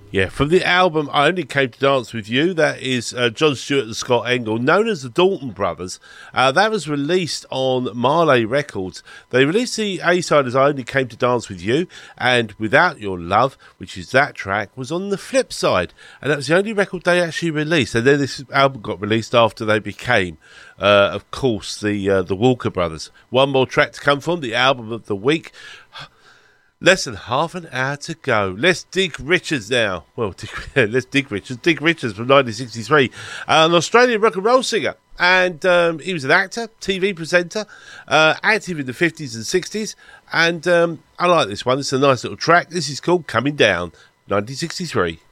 Yeah, from the album I Only Came to Dance With You, that is John Stewart and Scott Engel, known as the Dalton Brothers. That was released on Marley Records. They released the A-side as I Only Came to Dance With You, and Without Your Love, which is that track, was on the flip side. And that was the only record they actually released. And then this album got released after they became, of course, the Walker Brothers. One more track to come from the album of the week. Less than half an hour to go. Let's dig Richards now. Well, let's dig Richards. Dig Richards from 1963. An Australian rock and roll singer. And he was an actor, TV presenter, active in the 50s and 60s. And I like this one. It's a nice little track. This is called Coming Down, 1963.